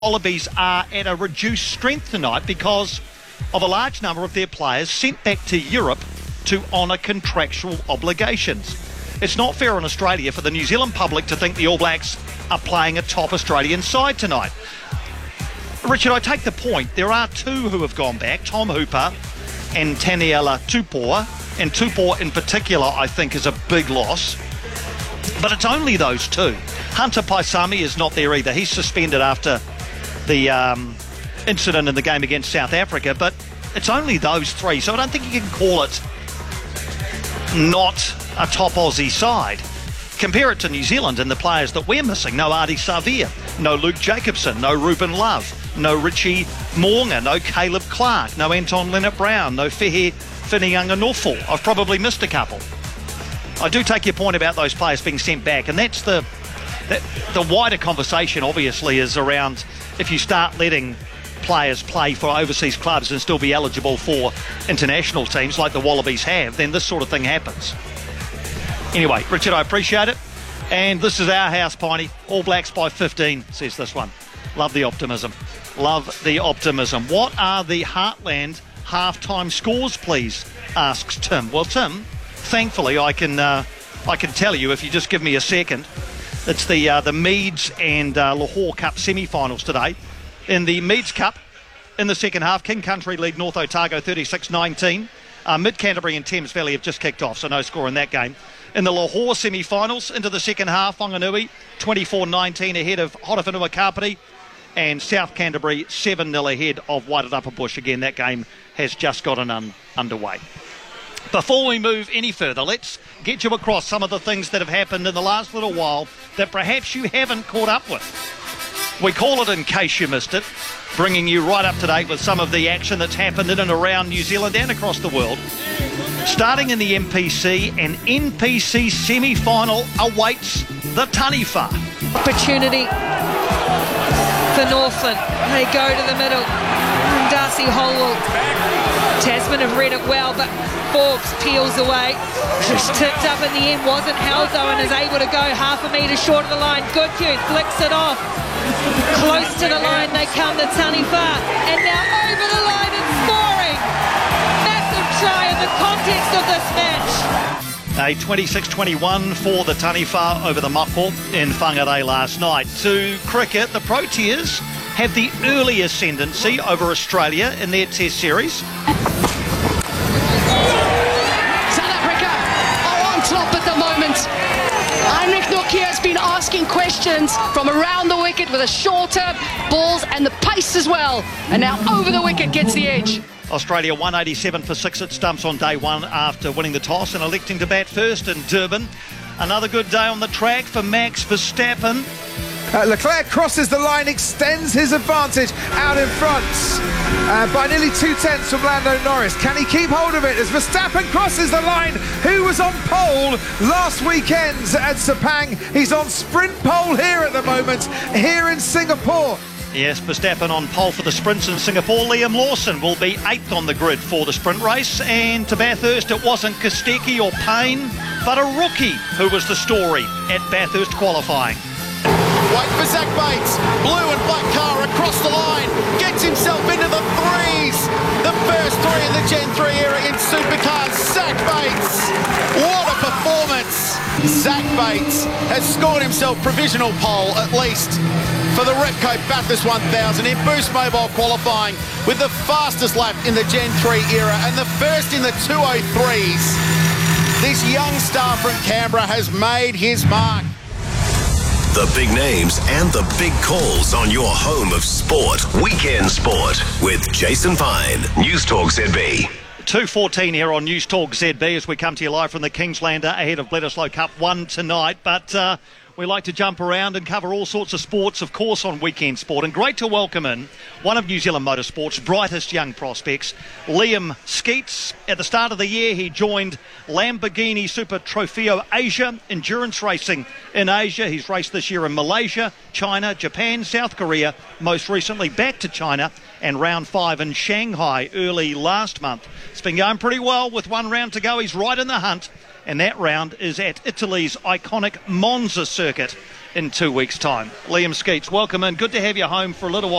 Wallabies are at a reduced strength tonight because of a large number of their players sent back to Europe to honour contractual obligations. It's not fair on Australia for the New Zealand public to think the All Blacks are playing a top Australian side tonight. Richard, I take the point. There are two who have gone back, Tom Hooper and Taniela Tupou. And Tupou in particular, I think, is a big loss. But it's only those two. Hunter Paisami is not there either. He's suspended after the incident in the game against South Africa, but it's only those three, so I don't think you can call it not a top Aussie side. Compare it to New Zealand and the players that we're missing. No Ardie Savea, no Luke Jacobson, no Ruben Love, no Richie Mo'unga, no Caleb Clark, no Anton Leonard-Brown, no Fehe Whiniunga-Nofo. I've probably missed a couple. I do take your point about those players being sent back, and that's the wider conversation obviously is around if you start letting players play for overseas clubs and still be eligible for international teams like the Wallabies have, then this sort of thing happens. Anyway, Richard, I appreciate it. And this is our house, Piney. All Blacks by 15, says this one. Love the optimism. Love the optimism. What are the Heartland halftime scores, please? Asks Tim. Well, Tim, thankfully I can tell you if you just give me a second. It's the Meads and Lahore Cup semi-finals today. In the Meads Cup, in the second half, King Country lead North Otago 36-19. Mid-Canterbury and Thames Valley have just kicked off, so no score in that game. In the Lahore semi-finals, into the second half, Whanganui 24-19 ahead of Horowhenua Kapiti, and South Canterbury 7-0 ahead of Wairarapa Bush. Again, that game has just gotten underway. Before we move any further, let's get you across some of the things that have happened in the last little while that perhaps you haven't caught up with. We call it In Case You Missed It, bringing you right up to date with some of the action that's happened in and around New Zealand and across the world. Starting in the NPC, an NPC semi-final awaits the Taniwha. Opportunity for Northland. They go to the middle. Darcy Holwell. Tasman have read it well, but Forbes peels away. Just tipped up in the end, wasn't held though, and is able to go half a metre short of the line. Goodhue flicks it off. Close to the line they come, the Taniwha, and now over the line and scoring. Massive try in the context of this match. A 26-21 for the Taniwha over the Mako in Whangarei last night. To cricket, the Proteas have the early ascendancy over Australia in their Test series. South Africa are on top at the moment. Heinrich Nokia has been asking questions from around the wicket with a shorter balls and the pace as well. And now over the wicket gets the edge. Australia 187 for 6 at stumps on day one after winning the toss and electing to bat first in Durban. Another good day on the track for Max Verstappen. Leclerc crosses the line, extends his advantage out in front by nearly 2/10 from Lando Norris. Can he keep hold of it as Verstappen crosses the line? Who was on pole last weekend at Sepang? He's on sprint pole here at the moment, here in Singapore. Yes, Verstappen on pole for the sprints in Singapore. Liam Lawson will be 8th on the grid for the sprint race. And to Bathurst, it wasn't Kostecki or Payne, but a rookie who was the story at Bathurst qualifying. Wait for Zach Bates, blue and black car across the line, gets himself into the threes. The first three in the Gen 3 era in supercars. Zach Bates, what a performance. Zach Bates has scored himself provisional pole at least for the Repco Bathurst 1000 in Boost Mobile qualifying with the fastest lap in the Gen 3 era and the first in the 203s. This young star from Canberra has made his mark. The big names and the big calls on your home of sport. Weekend Sport with Jason Fine. News Talk ZB. 2:14 here on News Talk ZB as we come to you live from the Kingslander ahead of Bledisloe Cup 1 tonight. But we like to jump around and cover all sorts of sports, of course, on Weekend Sport. And great to welcome in one of New Zealand motorsport's brightest young prospects, Liam Skeets. At the start of the year, he joined Lamborghini Super Trofeo Asia, endurance racing in Asia. He's raced this year in Malaysia, China, Japan, South Korea, most recently back to China, and round 5 in Shanghai early last month. It's been going pretty well with one round to go. He's right in the hunt and that round is at Italy's iconic Monza circuit in 2 weeks' time. Liam Skeets, welcome in. Good to have you home for a little while.